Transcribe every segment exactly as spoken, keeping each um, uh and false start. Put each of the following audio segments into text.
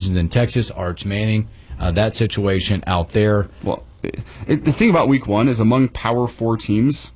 expectations in Texas. Arch Manning, uh, that situation out there. Well, it, it, the thing about week one is among Power Four teams,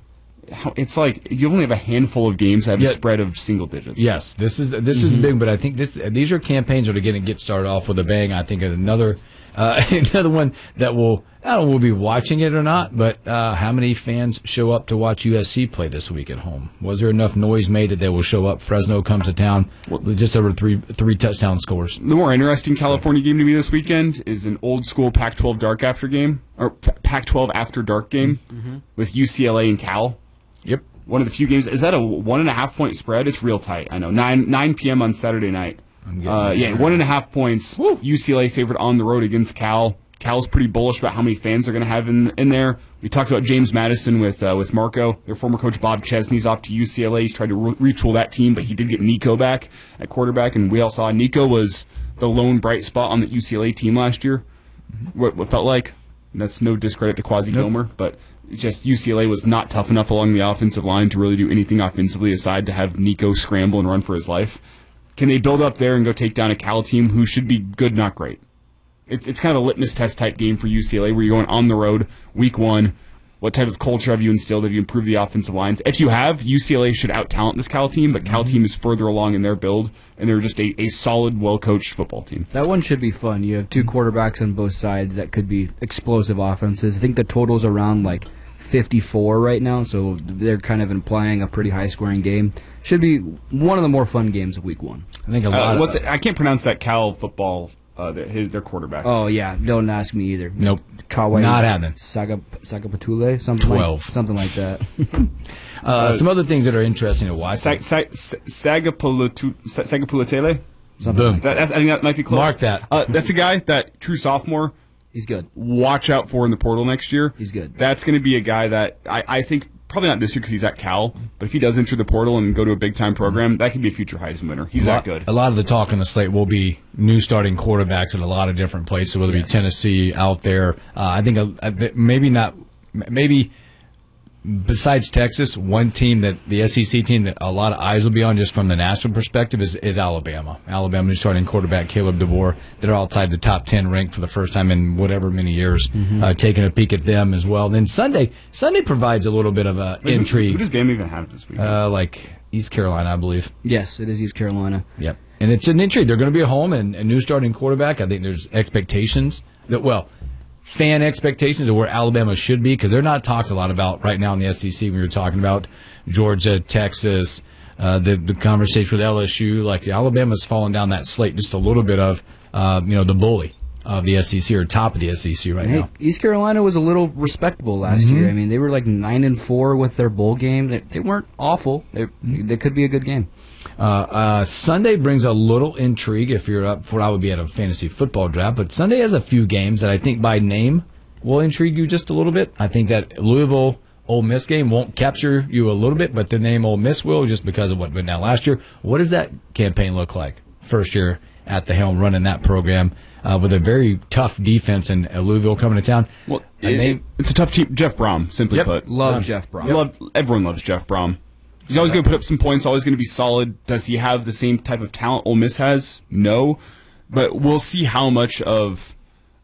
it's like you only have a handful of games that have Yeah. a spread of single digits. Yes, this is this Mm-hmm. is big, but I think this these are campaigns that are going to get started off with a bang. I think another uh, another one that will I don't know, we'll be watching it or not, but uh, how many fans show up to watch U S C play this week at home? Was there enough noise made that they will show up? Fresno comes to town, with just over three three touchdown scores. The more interesting California game to me this weekend is an old school Pac twelve dark after game or Pac twelve after dark game Mm-hmm. with U C L A and Cal. Yep. One of the few games. Is that a one and a half point spread? It's real tight. I know. Nine nine p.m. on Saturday night. Uh, yeah, one and a half points. Woo. U C L A favored on the road against Cal. Cal's pretty bullish about how many fans they're going to have in in there. We talked about James Madison with uh, with Marco. Their former coach Bob Chesney's off to U C L A. He's tried to re- retool that team, but he did get Nico back at quarterback, and we all saw Nico was the lone bright spot on the U C L A team last year. Mm-hmm. What, what felt like. And that's no discredit to Quasi nope. Gilmer, but it's just U C L A was not tough enough along the offensive line to really do anything offensively aside to have Nico scramble and run for his life. Can they build up there and go take down a Cal team who should be good, not great? It's it's kind of a litmus test type game for U C L A where you're going on the road, week one. What type of culture have you instilled? Have you improved the offensive lines? If you have, U C L A should out-talent this Cal team, but Cal team is further along in their build, and they're just a, a solid, well-coached football team. That one should be fun. You have two quarterbacks on both sides that could be explosive offenses. I think the total's around like fifty-four right now, so they're kind of implying a pretty high-scoring game. Should be one of the more fun games of week one. I think a lot Uh, what's of, it, I can't pronounce that Cal football, uh, their, his, their quarterback. Oh, yeah. Don't ask me either. Nope. Kawhi, Not happening. Saga, Sagapatule? Something twelve. Like, something like that. uh, some other things that are interesting to watch. Sa- sa- sa- Sagapulatu- Sa- Sagapulatele? Boom. That, that, I think that might be close. Mark that. Uh, that's a guy, that true sophomore, He's good. watch out for in the portal next year. He's good. That's going to be a guy that I, I think, probably not this year because he's at Cal, but if he does enter the portal and go to a big-time program, that could be a future Heisman winner. He's a that lot, good. A lot of the talk on the slate will be new starting quarterbacks at a lot of different places, whether it Yes. be Tennessee out there. Uh, I think uh, maybe not, maybe besides Texas, one team that the S E C team that a lot of eyes will be on just from the national perspective is, is Alabama. Alabama new starting quarterback Caleb DeBoer. They're outside the top ten ranked for the first time in whatever many years. Mm-hmm. Uh, taking a peek at them as well. Then Sunday, Sunday provides a little bit of a Wait, intrigue. Who, who does Bama even have this week? Uh, like East Carolina, I believe. Yes, it is East Carolina. Yep. And it's an intrigue. They're going to be at home and a new starting quarterback. I think there's expectations that, well, fan expectations of where Alabama should be because they're not talked a lot about right now in the S E C when you're talking about Georgia, Texas, uh, the, the conversation with L S U. Like Alabama's fallen down that slate just a little bit of, uh, you know, the bully of the S E C or top of the S E C right Hey, now. East Carolina was a little respectable last Mm-hmm. year. I mean, they were like nine and four with their bowl game. They, they weren't awful. They, they could be a good game. Uh, uh, Sunday brings a little intrigue if you're up for what I would be at a fantasy football draft, but Sunday has a few games that I think by name will intrigue you just a little bit. I think that Louisville Ole Miss game won't capture you a little bit, but the name Ole Miss will just because of what went down last year. What does that campaign look like? First year at the helm running that program uh, with a very tough defense and uh, Louisville coming to town. well, A it, name- it's a tough team. Jeff Brom, simply Yep. put. Love Um, Jeff Brom. Love, everyone loves Jeff Brom. He's always going to put up some points, always going to be solid. Does he have the same type of talent Ole Miss has? No. But we'll see how much of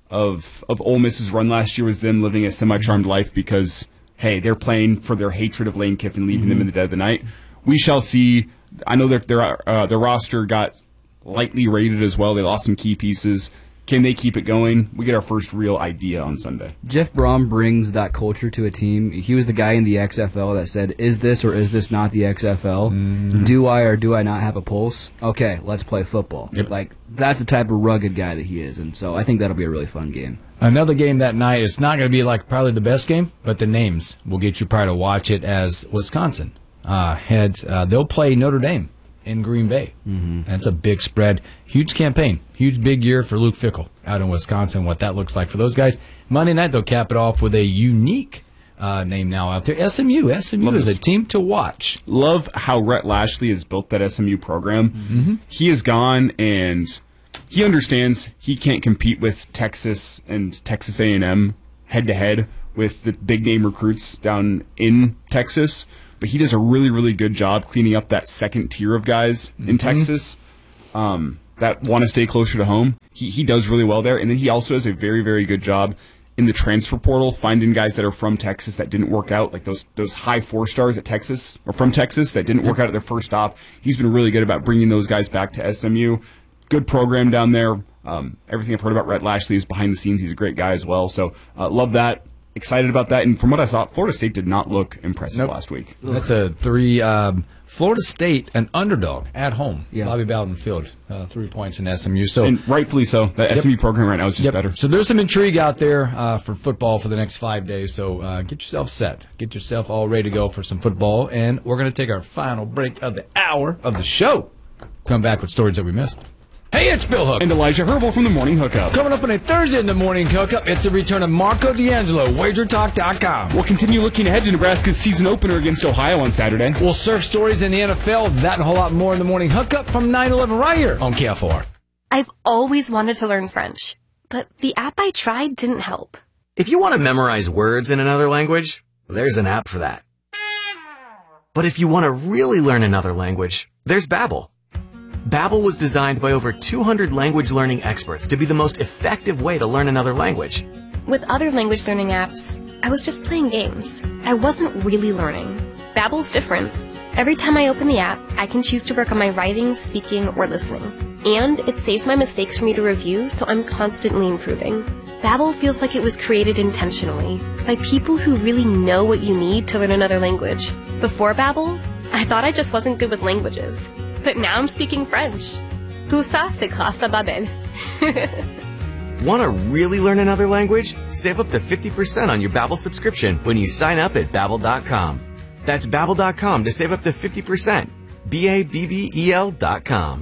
of of Ole Miss's run last year was them living a semi-charmed life because, hey, they're playing for their hatred of Lane Kiffin, leaving mm-hmm. them in the dead of the night. We shall see. I know that their uh, their roster got lightly rated as well. They lost some key pieces. Can they keep it going? We get our first real idea on Sunday. Jeff Brom brings that culture to a team. He was the guy in the X F L that said, is this or is this not the X F L? Mm-hmm. Do I or do I not have a pulse? Okay, let's play football. Yep. Like, that's the type of rugged guy that he is, and so I think that'll be a really fun game. Another game that night, it's not going to be like probably the best game, but the names will get you probably to watch it as Wisconsin. Uh, heads, uh, they'll play Notre Dame in Green Bay. Mm-hmm. That's a big spread. Huge campaign. Huge big year for Luke Fickell out in Wisconsin, what that looks like for those guys. Monday night, they'll cap it off with a unique uh, name now out there. S M U. S M U Love is this. a team to watch. Love how Rhett Lashley has built that S M U program. Mm-hmm. He has gone and he understands he can't compete with Texas and Texas A and M head-to-head with the big-name recruits down in Texas, but he does a really, really good job cleaning up that second tier of guys mm-hmm. in Texas. Um, that want to stay closer to home. He he does really well there, and then he also does a very, very good job in the transfer portal, finding guys that are from Texas that didn't work out, like those those high four stars at Texas, or from Texas that didn't work out at their first stop. He's been really good about bringing those guys back to S M U. Good program down there. Um, everything I've heard about Rhett Lashley is behind the scenes. He's a great guy as well. So uh, love that. Excited about that. And from what I saw, Florida State did not look impressive nope. last week. That's a three. Um, Florida State, an underdog at home. Yeah. Bobby Bowden Field, uh, three points in S M U. So and rightfully so. The yep. S M U program right now is just yep. better. So there's some intrigue out there uh, for football for the next five days. So uh, get yourself set. Get yourself all ready to go for some football. And we're going to take our final break of the hour of the show. Come back with stories that we missed. Hey, it's Bill Hook. And Elijah Herbal from the Morning Hookup. Coming up on a Thursday in the Morning Hookup, it's the return of Marco D'Angelo, wager talk dot com. We'll continue looking ahead to Nebraska's season opener against Ohio on Saturday. We'll surf stories in the N F L, that and a whole lot more in the Morning Hookup from nine eleven right here on K F O R. I've always wanted to learn French, but the app I tried didn't help. If you want to memorize words in another language, there's an app for that. But if you want to really learn another language, there's Babbel. Babbel was designed by over two hundred language learning experts to be the most effective way to learn another language. With other language learning apps, I was just playing games. I wasn't really learning. Babbel's different. Every time I open the app, I can choose to work on my writing, speaking, or listening. And it saves my mistakes for me to review, so I'm constantly improving. Babbel feels like it was created intentionally by people who really know what you need to learn another language. Before Babbel, I thought I just wasn't good with languages. But now I'm speaking French. Tout ça, c'est grâce à Babbel. Want to really learn another language? Save up to fifty percent on your Babbel subscription when you sign up at Babbel dot com. That's Babbel dot com to save up to fifty percent. B A B B E L dot com.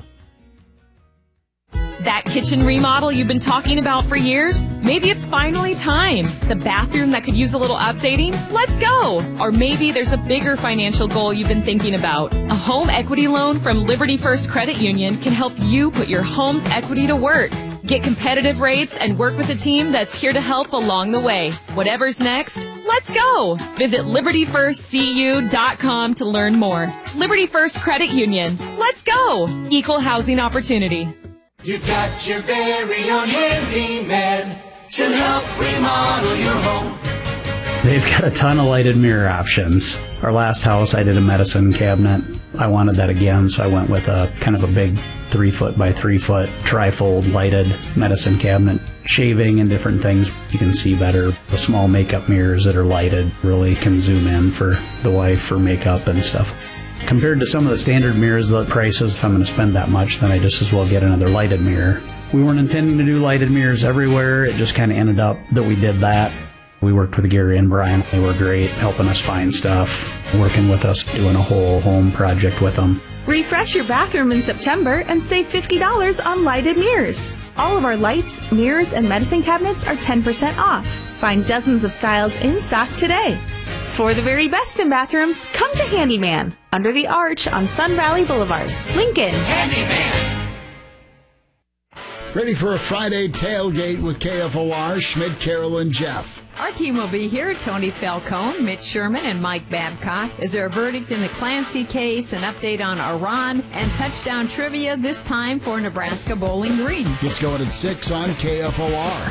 That kitchen remodel you've been talking about for years? Maybe it's finally time. The bathroom that could use a little updating? Let's go! Or maybe there's a bigger financial goal you've been thinking about. A home equity loan from Liberty First Credit Union can help you put your home's equity to work. Get competitive rates and work with a team that's here to help along the way. Whatever's next, let's go! Visit Liberty First C U dot com to learn more. Liberty First Credit Union. Let's go! Equal housing opportunity. You've got your very own handyman to help remodel your home. They've got a ton of lighted mirror options. Our last house, I did a medicine cabinet. I wanted that again, so I went with a kind of a big three foot by three foot trifold lighted medicine cabinet. Shaving and different things, you can see better. The small makeup mirrors that are lighted really can zoom in for the wife for makeup and stuff. Compared to some of the standard mirrors, the prices, if I'm going to spend that much, then I just as well get another lighted mirror. We weren't intending to do lighted mirrors everywhere. It just kind of ended up that we did that. We worked with Gary and Brian. They were great, helping us find stuff, working with us, doing a whole home project with them. Refresh your bathroom in September and save fifty dollars on lighted mirrors. All of our lights, mirrors, and medicine cabinets are ten percent off. Find dozens of styles in stock today. For the very best in bathrooms, come to Handyman, under the arch on Sun Valley Boulevard, Lincoln. Handyman. Ready for a Friday tailgate with K F O R, Schmidt, Carol, and Jeff. Our team will be here, Tony Falcone, Mitch Sherman, and Mike Babcock. Is there a verdict in the Clancy case, an update on Iran, and touchdown trivia this time for Nebraska Bowling Green? It's going at six on K F O R.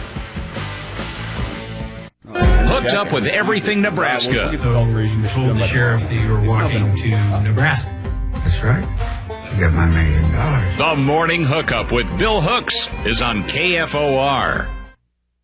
Hooked up with everything Nebraska. You told the sheriff that you were walking to Nebraska. That's right. You got my million dollars. The Morning Hookup with Bill Hooks is on K F O R.